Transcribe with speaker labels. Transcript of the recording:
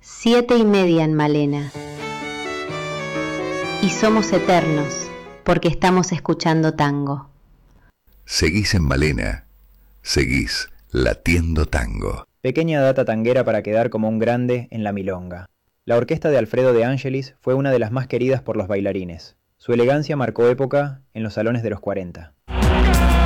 Speaker 1: 7:30 en Malena. Y somos eternos, porque estamos escuchando tango.
Speaker 2: Seguís en Malena, seguís latiendo tango.
Speaker 3: Pequeña data tanguera para quedar como un grande en la milonga. La orquesta de Alfredo de Angelis fue una de las más queridas por los bailarines. Su elegancia marcó época en los salones de los 40.